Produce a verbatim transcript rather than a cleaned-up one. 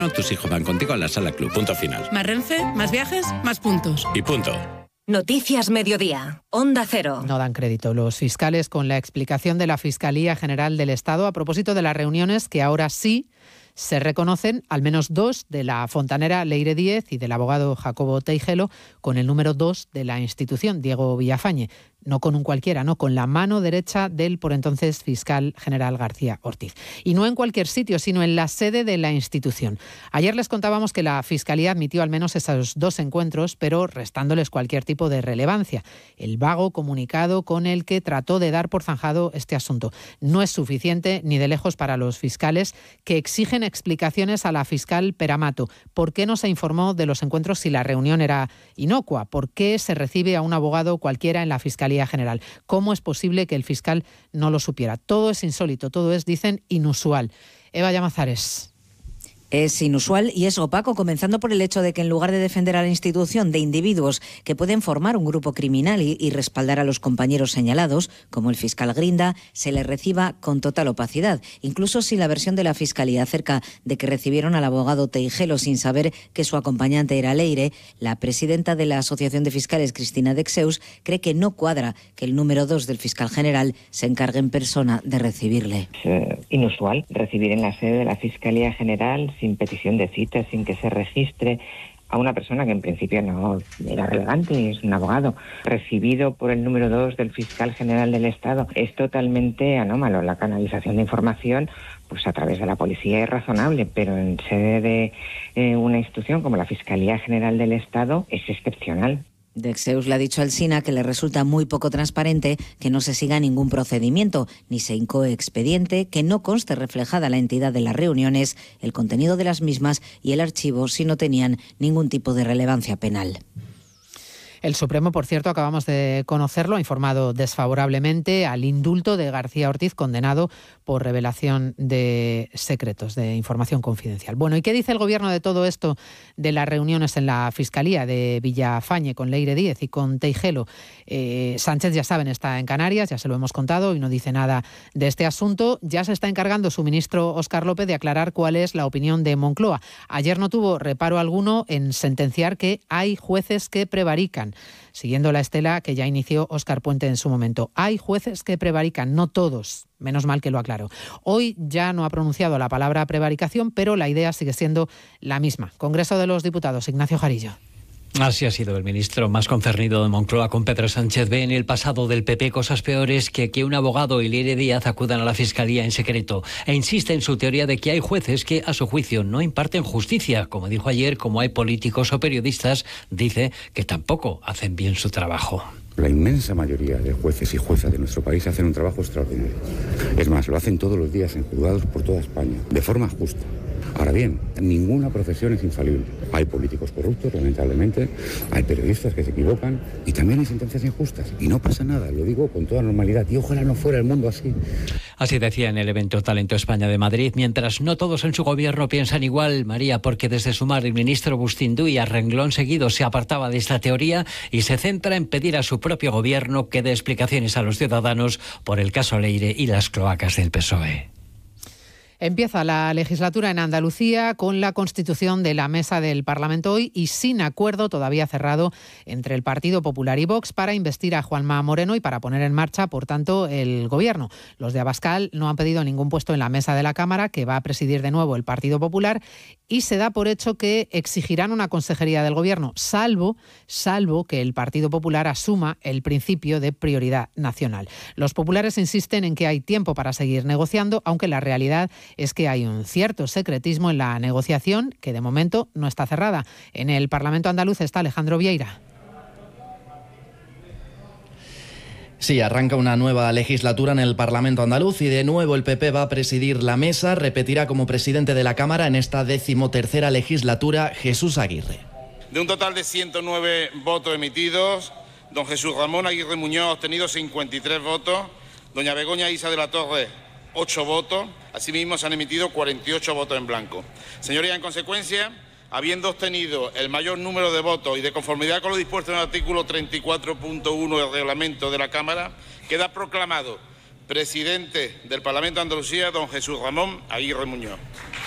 Tus hijos van contigo a la Sala Club, punto final. Más Renfe, más viajes, más puntos. Y punto. Noticias Mediodía, Onda Cero. No dan crédito los fiscales con la explicación de la Fiscalía General del Estado a propósito de las reuniones que ahora sí se reconocen, al menos dos, de la fontanera Leire Díez y del abogado Jacobo Teijelo, con el número dos de la institución, Diego Villafañe. No con un cualquiera, no, con la mano derecha del por entonces fiscal general García Ortiz. Y no en cualquier sitio, sino en la sede de la institución. Ayer les contábamos que la Fiscalía admitió al menos esos dos encuentros, pero restándoles cualquier tipo de relevancia. El vago comunicado con el que trató de dar por zanjado este asunto no es suficiente ni de lejos para los fiscales, que exigen explicaciones a la fiscal Peramato. ¿Por qué no se informó de los encuentros si la reunión era inocua? ¿Por qué se recibe a un abogado cualquiera en la Fiscalía General? ¿Cómo es posible que el fiscal no lo supiera? Todo es insólito, todo es, dicen, inusual. Eva Llamazares. Es inusual y es opaco, comenzando por el hecho de que en lugar de defender a la institución de individuos que pueden formar un grupo criminal y, y respaldar a los compañeros señalados, como el fiscal Grinda, se les reciba con total opacidad. Incluso si la versión de la Fiscalía acerca de que recibieron al abogado Teijelo sin saber que su acompañante era Leire, la presidenta de la Asociación de Fiscales, Cristina Dexeus, cree que no cuadra que el número dos del fiscal general se encargue en persona de recibirle. Es eh, inusual recibir en la sede de la Fiscalía General, sin petición de cita, sin que se registre, a una persona que en principio no era relevante, es un abogado, recibido por el número dos del fiscal general del Estado. Es totalmente anómalo. La canalización de información, pues a través de la policía es razonable, pero en sede de eh, una institución como la Fiscalía General del Estado es excepcional. Dexeus le ha dicho al SINA que le resulta muy poco transparente que no se siga ningún procedimiento, ni se incoe expediente, que no conste reflejada la entidad de las reuniones, el contenido de las mismas y el archivo si no tenían ningún tipo de relevancia penal. El Supremo, por cierto, acabamos de conocerlo, ha informado desfavorablemente al indulto de García Ortiz, condenado por revelación de secretos, de información confidencial. Bueno, ¿y qué dice el Gobierno de todo esto de las reuniones en la Fiscalía de Villafañe con Leire Díez y con Teijelo? Eh, Sánchez, ya saben, está en Canarias, ya se lo hemos contado y no dice nada de este asunto. Ya se está encargando su ministro Óscar López de aclarar cuál es la opinión de Moncloa. Ayer no tuvo reparo alguno en sentenciar que hay jueces que prevarican, siguiendo la estela que ya inició Óscar Puente en su momento. Hay jueces que prevarican, no todos, menos mal que lo aclaro. Hoy ya no ha pronunciado la palabra prevaricación, pero la idea sigue siendo la misma. Congreso de los Diputados, Ignacio Jarillo. Así ha sido el ministro más concernido de Moncloa con Pedro Sánchez. Ve en el pasado del P P cosas peores que que un abogado y Leire Díaz acudan a la Fiscalía en secreto, e insiste en su teoría de que hay jueces que, a su juicio, no imparten justicia. Como dijo ayer, como hay políticos o periodistas, dice que tampoco hacen bien su trabajo. La inmensa mayoría de jueces y juezas de nuestro país hacen un trabajo extraordinario. Es más, lo hacen todos los días en juzgados por toda España, de forma justa. Ahora bien, ninguna profesión es infalible. Hay políticos corruptos, lamentablemente, hay periodistas que se equivocan y también hay sentencias injustas. Y no pasa nada, lo digo con toda normalidad y ojalá no fuera el mundo así. Así decía en el evento Talento España de Madrid, mientras no todos en su gobierno piensan igual, María, porque desde Sumar el ministro Bustinduy a renglón seguido se apartaba de esta teoría y se centra en pedir a su propio gobierno que dé explicaciones a los ciudadanos por el caso Leire y las cloacas del P S O E. Empieza la legislatura en Andalucía con la constitución de la mesa del Parlamento hoy y sin acuerdo todavía cerrado entre el Partido Popular y Vox para investir a Juanma Moreno y para poner en marcha, por tanto, el gobierno. Los de Abascal no han pedido ningún puesto en la mesa de la Cámara, que va a presidir de nuevo el Partido Popular, y se da por hecho que exigirán una consejería del gobierno, salvo, salvo que el Partido Popular asuma el principio de prioridad nacional. Los populares insisten en que hay tiempo para seguir negociando, aunque la realidad es que hay un cierto secretismo en la negociación que de momento no está cerrada. En el Parlamento andaluz está Alejandro Vieira. Sí, arranca una nueva legislatura en el Parlamento andaluz y de nuevo el P P va a presidir la mesa. Repetirá como presidente de la Cámara en esta decimotercera legislatura Jesús Aguirre. De un total de ciento nueve votos emitidos, don Jesús Ramón Aguirre Muñoz ha obtenido cincuenta y tres votos, doña Begoña Isa de la Torre ocho votos, asimismo se han emitido cuarenta y ocho votos en blanco. Señorías, en consecuencia, habiendo obtenido el mayor número de votos y de conformidad con lo dispuesto en el artículo treinta y cuatro punto uno del reglamento de la Cámara, queda proclamado presidente del Parlamento de Andalucía don Jesús Ramón Aguirre Muñoz.